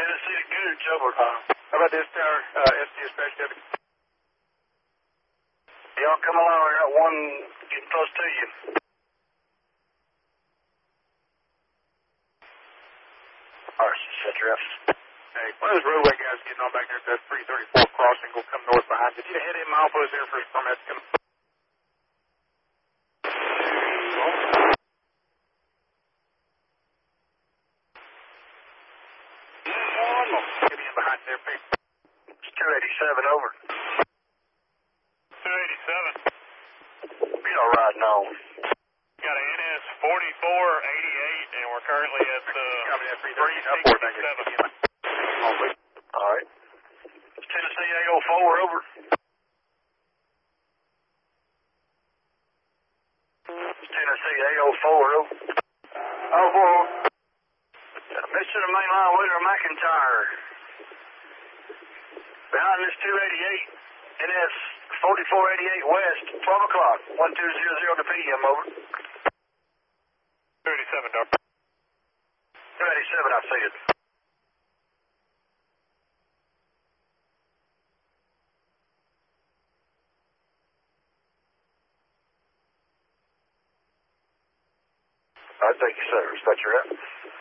Tennessee to Gooch, over. How about this tower, ST dispatch deputy? Y'all come along, I got one getting close to you. Alright, set your F. Hey, one of those roadway guys getting on back there at that 334 crossing will come north behind you. Did you head in my office there for his permit to come? Get in behind there, Pete. It's 287 over. 287. Be alright now. Got an NS 4488, and we're currently at 367. Alright. Tennessee 804, over. Tennessee 804, over. Oh, Mr. the main line, Whittier McIntyre. Behind this 288, NS 4488 west, 12 o'clock, 1200 to PM, over. 287, Doctor. 287, I see it. All right, thank you, sir. Respect your rep.